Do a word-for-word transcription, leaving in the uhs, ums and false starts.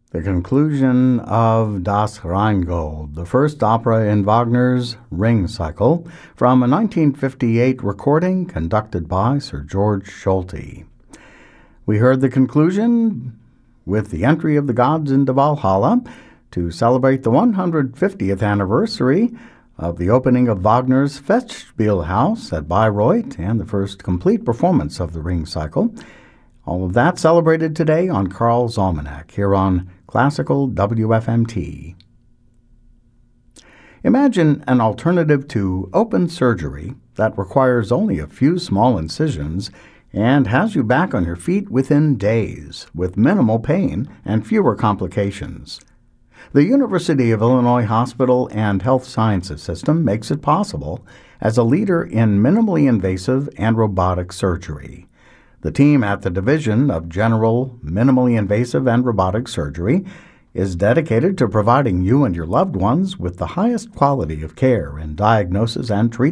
The conclusion of Das Rheingold, the first opera in Wagner's Ring Cycle, from a nineteen fifty-eight recording conducted by Sir George Solti. We heard the conclusion with the entry of the gods into Valhalla to celebrate the one hundred fiftieth anniversary of the opening of Wagner's Festspielhaus at Bayreuth and the first complete performance of the Ring Cycle. All of that celebrated today on Carl's Almanac here on Classical W F M T. Imagine an alternative to open surgery that requires only a few small incisions and has you back on your feet within days with minimal pain and fewer complications. The University of Illinois Hospital and Health Sciences System makes it possible as a leader in minimally invasive and robotic surgery. The team at the Division of General Minimally Invasive and Robotic Surgery is dedicated to providing you and your loved ones with the highest quality of care in diagnosis and treatment.